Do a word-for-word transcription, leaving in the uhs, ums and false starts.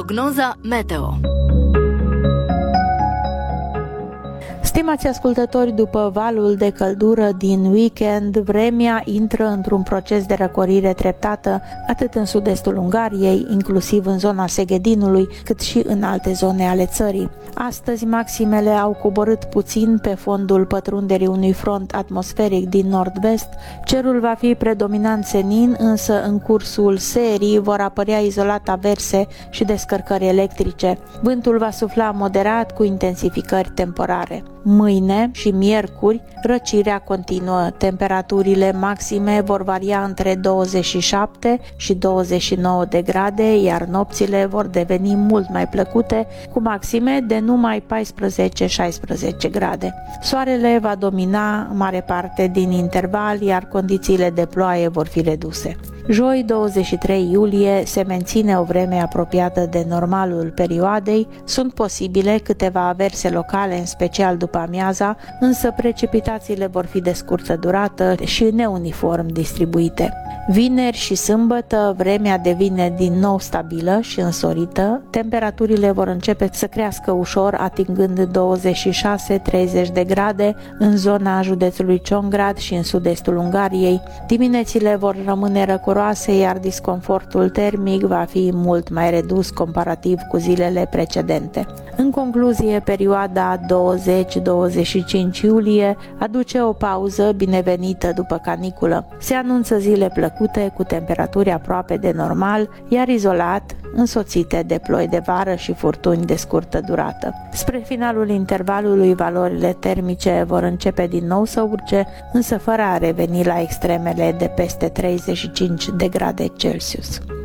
Prognoza meteo. Stimați ascultători, după valul de căldură din weekend, vremea intră într-un proces de răcorire treptată, atât în sud-estul Ungariei, inclusiv în zona Seghedinului, cât și în alte zone ale țării. Astăzi, maximele au coborât puțin pe fondul pătrunderii unui front atmosferic din nord-vest. Cerul va fi predominant senin, însă în cursul serii vor apărea izolat averse și descărcări electrice. Vântul va sufla moderat cu intensificări temporare. Mâine și miercuri, răcirea continuă. Temperaturile maxime vor varia între douăzeci și șapte și douăzeci și nouă de grade, iar nopțile vor deveni mult mai plăcute, cu maxime de numai paisprezece șaisprezece grade. Soarele va domina mare parte din interval, iar condițiile de ploaie vor fi reduse. Joi, douăzeci și trei iulie, se menține o vreme apropiată de normalul perioadei. Sunt posibile câteva averse locale, în special după amiaza, însă precipitațiile vor fi de scurtă durată și neuniform distribuite. Vineri și sâmbătă, vremea devine din nou stabilă și însorită. Temperaturile vor începe să crească ușor, atingând douăzeci și șase treizeci de grade în zona județului Ciongrád și în sud-estul Ungariei. Diminețile vor rămâne răcoroase, iar disconfortul termic va fi mult mai redus comparativ cu zilele precedente. În concluzie, perioada douăzeci douăzeci și cinci iulie aduce o pauză binevenită după caniculă. Se anunță zile plăcute cu temperaturi aproape de normal, iar izolat, însoțite de ploi de vară și furtuni de scurtă durată. Spre finalul intervalului, valorile termice vor începe din nou să urce, însă fără a reveni la extremele de peste treizeci și cinci de grade Celsius.